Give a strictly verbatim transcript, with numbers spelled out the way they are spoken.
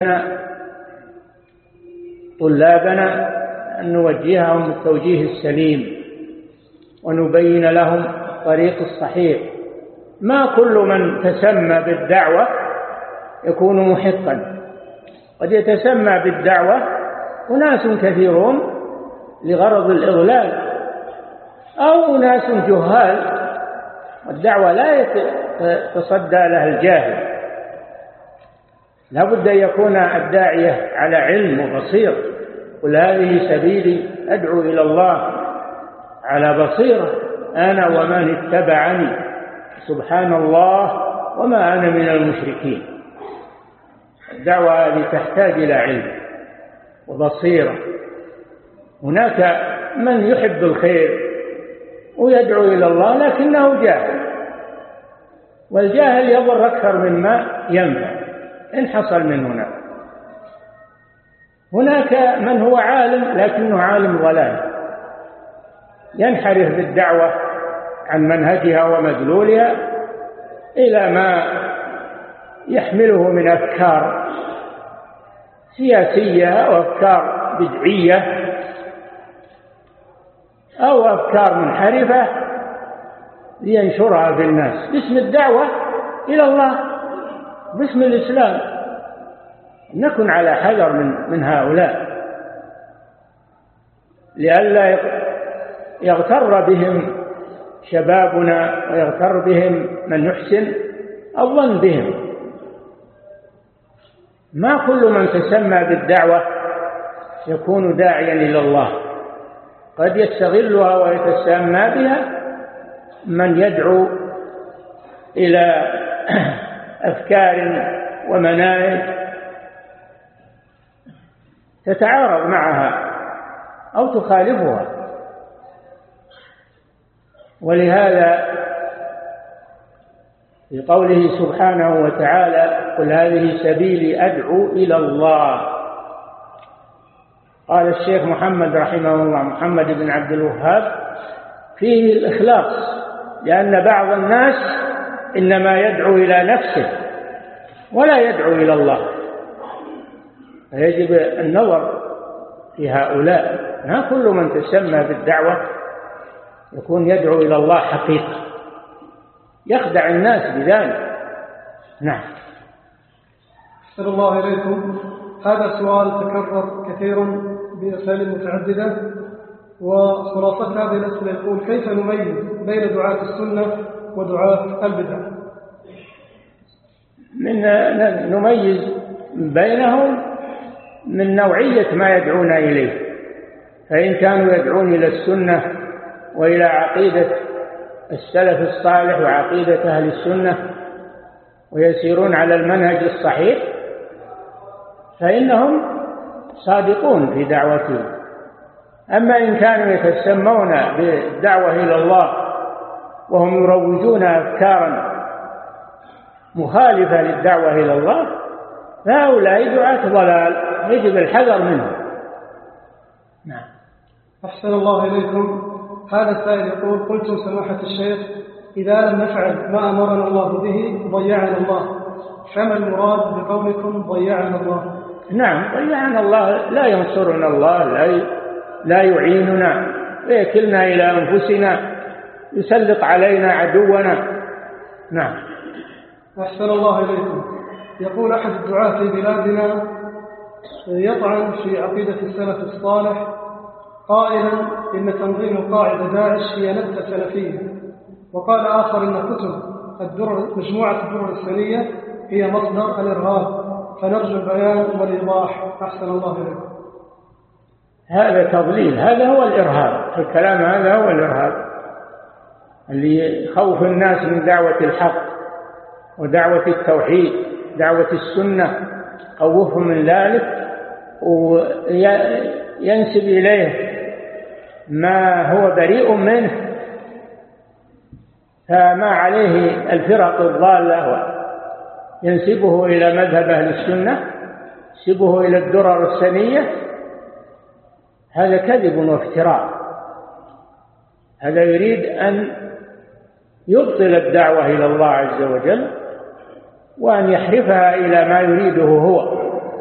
طلابنا أن نوجههم التوجيه السليم ونبين لهم الطريق الصحيح. ما كل من تسمى بالدعوة يكون محقا، قد يتسمى بالدعوة أناس كثيرون لغرض الإضلال أو أناس جهال، والدعوة لا يتصدى لها الجاهل. لا بد أن يكون الداعية على علم وبصير. قل هذه سبيلي أدعو إلى الله على بصيرة أنا ومن اتبعني سبحان الله وما أنا من المشركين. الدعوة هذه تحتاج إلى علم وبصيرة. هناك من يحب الخير ويدعو إلى الله لكنه جاهل، والجاهل يضر أكثر مما ينفع إن حصل من هناك. هناك من هو عالم لكنه عالم ضلال، ينحرف بالدعوة عن منهجها ومدلولها إلى ما يحمله من أفكار سياسية أو أفكار بدعية أو أفكار منحرفة لينشرها في الناس باسم الدعوة إلى الله، باسم الإسلام. نكن على حذر من من هؤلاء لئلا يغتر بهم شبابنا ويغتر بهم من يحسن الظن بهم. ما كل من تسمى بالدعوة يكون داعيا إلى الله، قد يستغلها ويتسمى بها من يدعو إلى أفكار ومناهج تتعارض معها أو تخالفها. ولهذا في قوله سبحانه وتعالى قل هذه سبيلي أدعو إلى الله، قال الشيخ محمد رحمه الله محمد بن عبد الوهاب فيه الإخلاص، لأن بعض الناس إنما يدعو إلى نفسه ولا يدعو إلى الله، فيجب النظر في هؤلاء. ما كل من تسمى بالدعوة يكون يدعو إلى الله حقيقة، يخدع الناس بذلك. نعم. أحسن الله إليكم. هذا سؤال تكرر كثيرا بأسئلة متعددة، وخلاصة هذه الأسئلة يقول كيف نميز بين دعاة السنة ودعاة البدع؟ من نميز بينهم من نوعية ما يدعون إليه، فإن كانوا يدعون إلى السنة وإلى عقيدة السلف الصالح وعقيدة أهل السنة ويسيرون على المنهج الصحيح فإنهم صادقون في دعوتهم. أما إن كانوا يتسمون بالدعوة إلى الله وهم يروجون أفكارا مخالفة للدعوة إلى الله فهؤلاء دعاة ضلال، يجب الحذر منهم. نعم. أحسن الله إليكم. هذا السائل يقول قلتم سماحة الشيخ إذا لم نفعل ما أمرنا الله به ضيعنا الله، فما المراد بقولكم ضيعنا الله؟ نعم، ضيعنا الله، لا ينصرنا الله، لا لا يعيننا ويكلنا إلى أنفسنا، يسلط علينا عدونا. نعم. أحسن الله إليكم. يقول أحد الدعاة في بلادنا يطعن في عقيدة السلف الصالح قائلا إن تنظيم القاعدة داعش هي نبتة سلفية، وقال آخر إن كتب الدرر مجموعة الدرر السنية هي مصدر الإرهاب، فنرجو البيان والإيضاح. أحسن الله إليكم. هذا تضليل، هذا هو الإرهاب، الكلام هذا هو الإرهاب اللي يخوف الناس من دعوة الحق ودعوة التوحيد، دعوة السنة، خوفهم من ذلك وينسب إليه ما هو بريء منه، فما عليه الفرق الضالة ينسبه إلى مذهب أهل السنة، ينسبه إلى الدرر السنية. هذا كذب وافتراء. هذا يريد أن يبطل الدعوة إلى الله عز وجل وأن يحرفها إلى ما يريده هو.